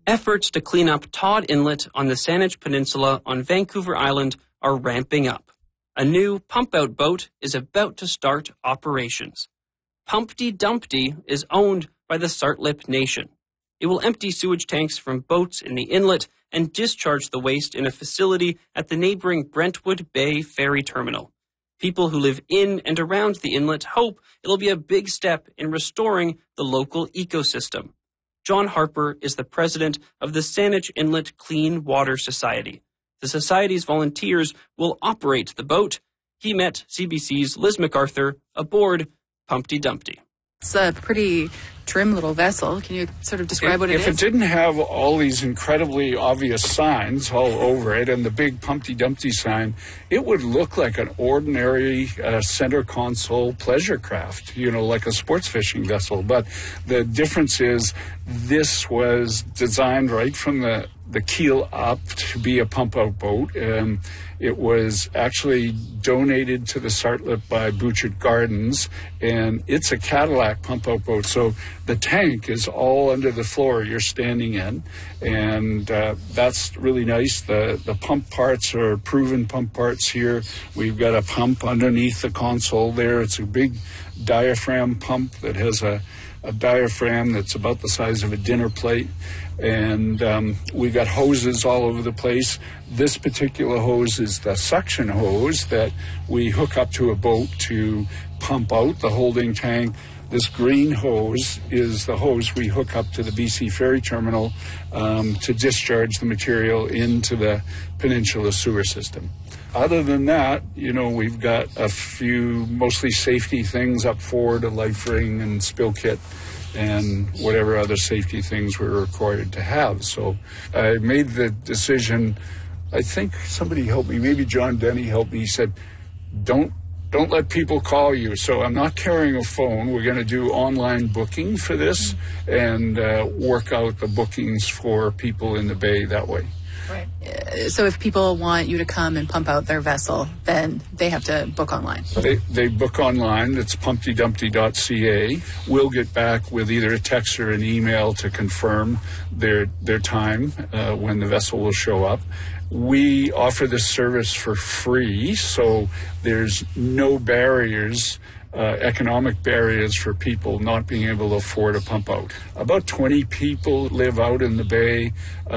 Efforts to clean up Todd Inlet on the Saanich Peninsula on Vancouver Island are ramping up. A new pump-out boat is about to start operations. Pumpty Dumpty is owned by the Sartlip Nation. It will empty sewage tanks from boats in the inlet and discharge the waste in a facility at the neighboring Brentwood Bay Ferry Terminal. People who live in and around the inlet hope it'll be a big step in restoring the local ecosystem. John Harper is the president of the Saanich Inlet Clean Water Society. The society's volunteers will operate the boat. He met CBC's Liz MacArthur aboard Pumpty Dumpty. It's a pretty trim little vessel. Can you sort of describe what it is? If it didn't have all these incredibly obvious signs all over it and the big Pumpty Dumpty sign, it would look like an ordinary center console pleasure craft, like a sports fishing vessel. But the difference is this was designed right from the keel up to be a pump-out boat. It was actually donated to the Sartlip by Bouchard Gardens, and it's a Cadillac pump-out boat. So the tank is all under the floor you're standing in, and that's really nice. The pump parts are proven pump parts here. We've got a pump underneath the console there. It's a big diaphragm pump that has a diaphragm that's about the size of a dinner plate. And we've got hoses all over the place. This particular hose is the suction hose that we hook up to a boat to pump out the holding tank. This green hose is the hose we hook up to the BC Ferry Terminal to discharge the material into the Peninsula sewer system. Other than that, we've got a few mostly safety things up forward, a life ring and spill kit and whatever other safety things we're required to have. So I made the decision, I think somebody helped me, maybe John Denny helped me. He said, don't let people call you. So I'm not carrying a phone. We're going to do online booking for this and work out the bookings for people in the bay that way. Right. So if people want you to come and pump out their vessel, then they have to book online. They book online. It's pumptydumpty.ca. We'll get back with either a text or an email to confirm their time when the vessel will show up. We offer this service for free, so there's no barriers, economic barriers for people not being able to afford a pump out. About 20 people live out in the bay.